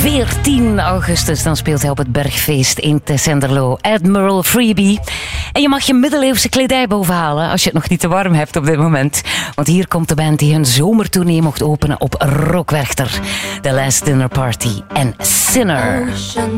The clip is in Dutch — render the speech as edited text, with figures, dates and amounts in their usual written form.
14 augustus. Dan speelt hij op het Bergfeest in Tessenderlo. Admiral Freebie. En je mag je middeleeuwse kledij bovenhalen als je het nog niet te warm hebt op dit moment. Want hier komt de band die hun zomertournee mocht openen op Rockwerchter. The Last Dinner Party en Sinner.